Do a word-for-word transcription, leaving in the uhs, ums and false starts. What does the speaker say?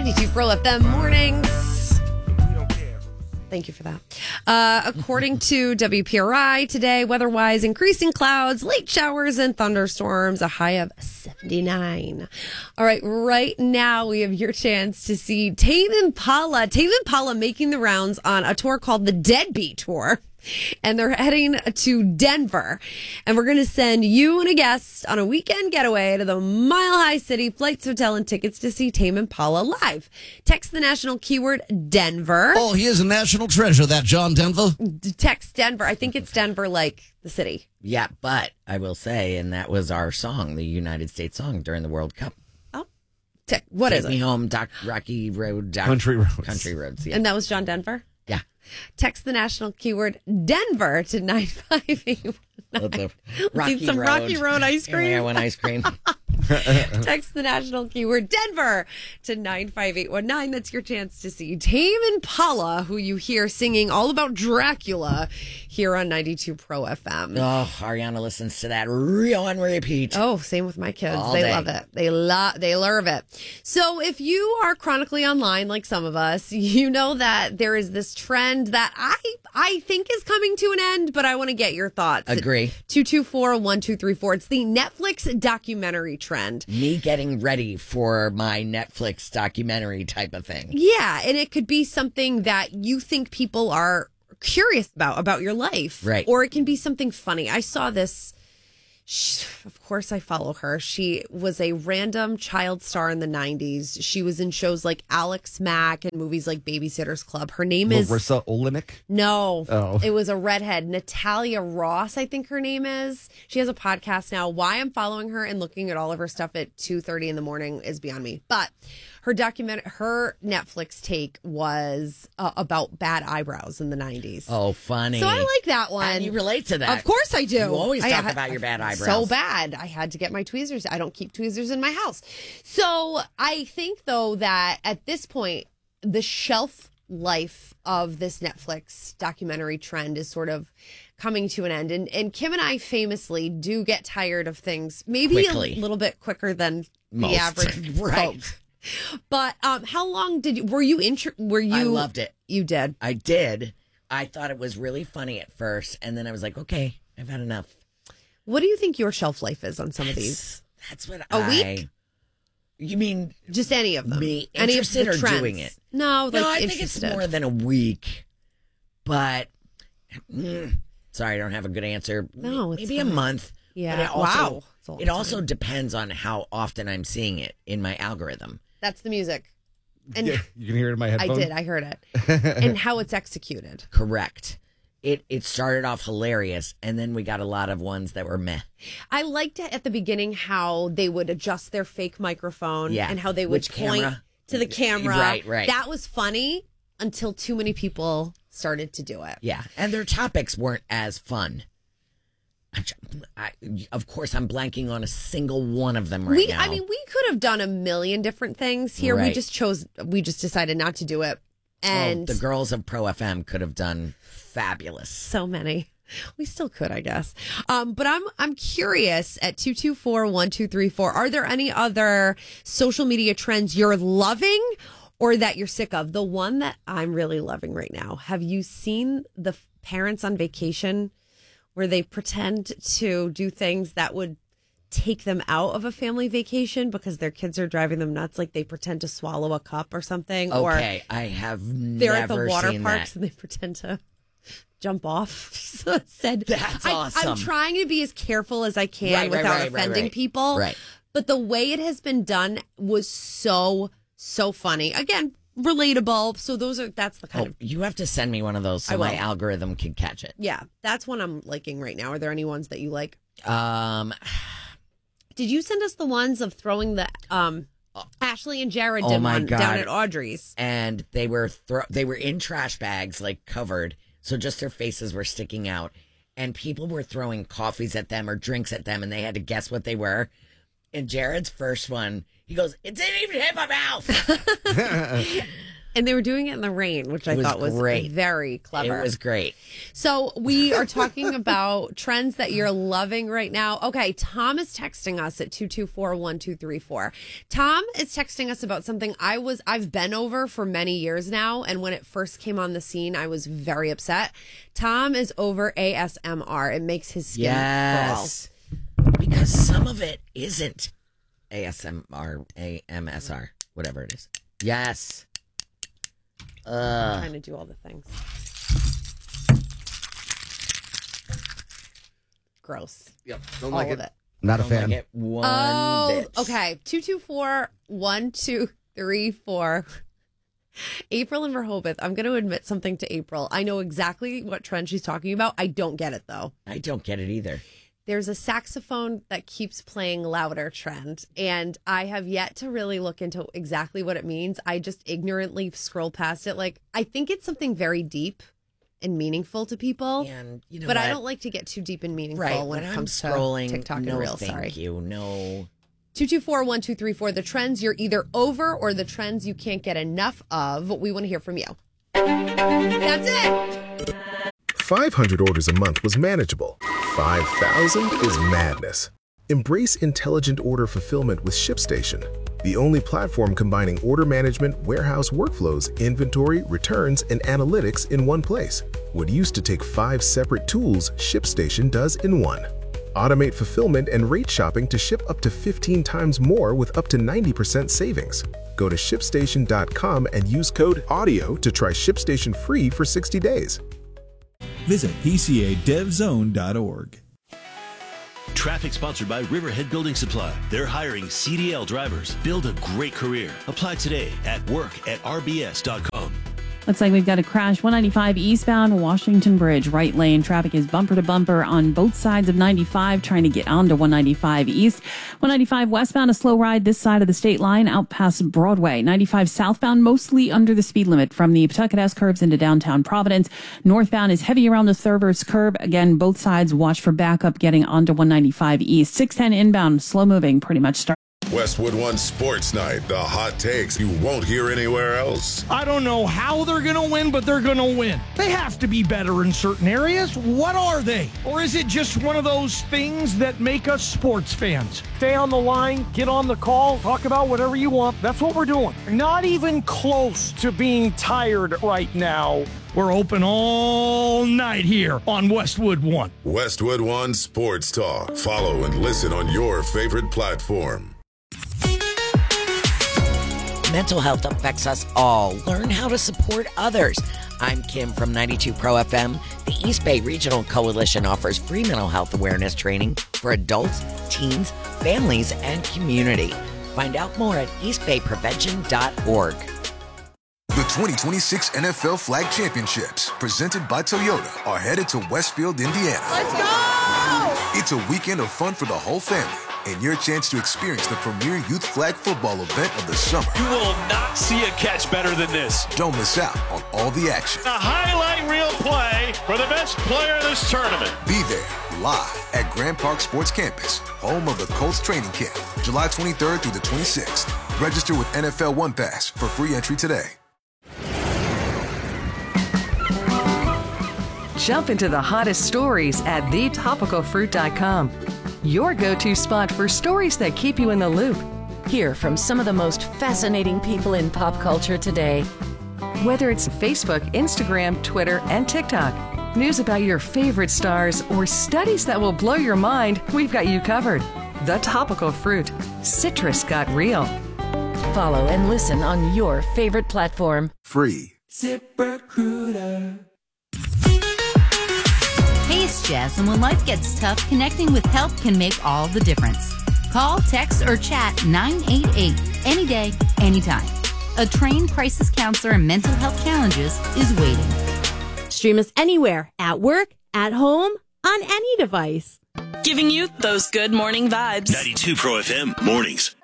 ninety-two Pro F M mornings. Thank you for that. Uh, according to W P R I today, weather-wise, increasing clouds, late showers, and thunderstorms, a high of seventy-nine. All right, right now we have your chance to see Tame Impala. Tame Impala making the rounds on a tour called the Deadbeat Tour. And they're heading to Denver. And we're going to send you and a guest on a weekend getaway to the Mile High City, flights, hotel, and tickets to see Tame Impala live. Text the national keyword Denver. Oh, he is a national treasure, that John Denver. Text Denver. I think it's Denver like the city. Yeah, but I will say, and that was our song, the United States song during the World Cup. Oh, Te- what Take is me it? home, Doc, Rocky Road. Doc, Country Roads. Country Roads, yeah. And that was John Denver? Yeah. Text the national keyword Denver to nine five eight one nine. Rocky Need some Road. Rocky Road ice cream. Yeah, I want ice cream. Text the national keyword Denver to nine five eight one nine. That's your chance to see Tame Impala, who you hear singing all about Dracula here on ninety-two Pro F M. Oh, Ariana listens to that real on repeat. Oh, same with my kids. All they day. love it. They love they love it. So if you are chronically online like some of us, you know that there is this trend that I I think is coming to an end, but I want to get your thoughts. Agree. two two four, one two three four. It's the Netflix documentary trend. Me getting ready for my Netflix documentary type of thing. Yeah, and it could be something that you think people are curious about, about your life. Right. Or it can be something funny. I saw this, she, of course I follow her. She was a random child star in the nineties. She was in shows like Alex Mack and movies like Babysitter's Club. Her name is... Larissa Olenek? No, Oh. It was a redhead. Natalia Ross, I think her name is. She has a podcast now. Why I'm following her and looking at all of her stuff at two thirty in the morning is beyond me. But her document, her Netflix take was uh, about bad eyebrows in the nineties. Oh, funny. So I like that one. And you relate to that. Of course I do. You always I- talk I- about your bad eyebrows. So bad. I had to get my tweezers. I don't keep tweezers in my house. So I think, though, that at this point, the shelf life of this Netflix documentary trend is sort of coming to an end. And, and Kim and I famously do get tired of things maybe Quickly. a little bit quicker than Most. the average Right. folks. But um, how long did you, were you, intro, were you? I loved it. You did. I did. I thought it was really funny at first, and then I was like, okay, I've had enough. What do you think your shelf life is on some of these? That's what A I... week? You mean Just any of them. me Any of interested the or trends. doing it? No, like no, I think it's interested. more than a week. But mm, sorry, I don't have a good answer. No, it's maybe a fine. month. Yeah. But it also, Wow. It's a long It also time. depends on how often I'm seeing it in my algorithm. That's the music. And Yeah, you can hear it in my I headphones. did. I heard it. And how it's executed. Correct. It it started off hilarious, and then we got a lot of ones that were meh. I liked it at the beginning how they would adjust their fake microphone Yeah. and how they would Which point camera? to the camera. Right, right. That was funny until too many people started to do it. Yeah, and their topics weren't as fun. I, I, of course, I'm blanking on a single one of them right we, now. I mean, we could have done a million different things here. We Right. just chose, we just decided not to do it. And oh, the girls of Pro F M could have done fabulous. so many. We still could, I guess. Um, but I'm I'm curious at two two four, one two three four, are there any other social media trends you're loving or that you're sick of? The one that I'm really loving right now. Have you seen the f- parents on vacation where they pretend to do things that would take them out of a family vacation because their kids are driving them nuts, like they pretend to swallow a cup or something? Okay, I have They're never at the water seen parks that. and they pretend to jump off. So it said, That's I, awesome. I'm trying to be as careful as I can Right, right, without right, right, offending right. people. Right. But the way it has been done was so, so funny. Again, relatable. So those are, that's the kind Oh, of, you have to send me one of those so I will. my algorithm can catch it. yeah, that's one I'm liking right now. Are there any ones that you like? Um, Did you send us the ones of throwing the, um, Ashley and Jared Oh did my one God. down at Audrey's. and they were thro- they were in trash bags, like covered, so just their faces were sticking out, and people were throwing coffees at them or drinks at them, and they had to guess what they were. And Jared's first one, he goes, "It didn't even hit my mouth." And they were doing it in the rain, which I was thought was great. very clever. It was great. So we are talking about trends that you're loving right now. Okay, Tom is texting us at two two four, one two three four. Tom is texting us about something I was, I've been over for many years now. And when it first came on the scene, I was very upset. Tom is over A S M R. It makes his skin Yes. Crawl. Because some of it isn't A S M R, A M S R, whatever it is. Yes. Uh, I'm trying to do all the things. Gross. Yep. Don't All like of it. it. Not a don't fan. like it one Oh, bit. okay. two two four, one two three four. April in Rehoboth. I'm going to admit something to April. I know exactly what trend she's talking about. I don't get it, though. I don't get it either. There's a saxophone that keeps playing louder trend, and I have yet to really look into exactly what it means. I just ignorantly scroll past it. Like, I think it's something very deep and meaningful to people, And you know but what? I don't like to get too deep and meaningful Right. when, When it I'm comes scrolling, to TikTok no, and Reels. thank Sorry. you. No. two two four, one two three four. The trends you're either over or the trends you can't get enough of. We want to hear from you. That's it. five hundred orders a month was manageable. five thousand is madness. Embrace intelligent order fulfillment with ShipStation, the only platform combining order management, warehouse workflows, inventory, returns, and analytics in one place. What used to take five separate tools, ShipStation does in one. Automate fulfillment and rate shopping to ship up to fifteen times more with up to ninety percent savings. Go to ship station dot com and use code AUDIO to try ShipStation free for sixty days. Visit P C A dev zone dot org. Traffic sponsored by Riverhead Building Supply. They're hiring C D L drivers. Build a great career. Apply today at work at r b s dot com. Looks like we've got a crash. one ninety-five eastbound Washington Bridge. Right lane traffic is bumper to bumper on both sides of ninety-five, trying to get onto one ninety-five east. one ninety-five westbound, a slow ride this side of the state line out past Broadway. ninety-five southbound, mostly under the speed limit from the Pawtucket S curves into downtown Providence. Northbound is heavy around the Thurvers curve. Again, both sides watch for backup getting onto one ninety-five east. six ten inbound, slow moving, pretty much start. Westwood One Sports Night, the hot takes you won't hear anywhere else. I don't know how they're going to win, but they're going to win. They have to be better in certain areas. What are they? Or is it just one of those things that make us sports fans? Stay on the line, get on the call, talk about whatever you want. That's what we're doing. Not even close to being tired right now. We're open all night here on Westwood One. Westwood One Sports Talk. Follow and listen on your favorite platform. Mental health affects us all. Learn how to support others. I'm Kim from ninety-two Pro F M. The East Bay Regional Coalition offers free mental health awareness training for adults, teens, families, and community. Find out more at east bay prevention dot org. The twenty twenty-six N F L Flag Championships, presented by Toyota, are headed to Westfield, Indiana. Let's go! It's a weekend of fun for the whole family and your chance to experience the premier youth flag football event of the summer. You will not see a catch better than this. Don't miss out on all the action. A highlight reel play for the best player in this tournament. Be there, live at Grand Park Sports Campus, home of the Colts training camp, July twenty-third through the twenty-sixth. Register with N F L One Pass for free entry today. Jump into the hottest stories at the topical fruit dot com. Your go-to spot for stories that keep you in the loop. Hear from some of the most fascinating people in pop culture today. Whether it's Facebook, Instagram, Twitter, and TikTok, news about your favorite stars, or studies that will blow your mind, we've got you covered. The Topical Fruit. Citrus got real. Follow and listen on your favorite platform. Free. ZipRecruiter. Hey, it's Jess, and when life gets tough, connecting with help can make all the difference. Call, text, or chat nine eight eight any day, anytime. A trained crisis counselor in mental health challenges is waiting. Stream us anywhere, at work, at home, on any device. Giving you those good morning vibes. ninety-two Pro F M mornings.